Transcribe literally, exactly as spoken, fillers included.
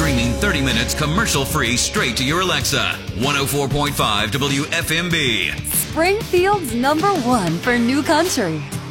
streaming thirty minutes commercial-free straight to your Alexa. one oh four point five W F M B. Springfield's number one for new country.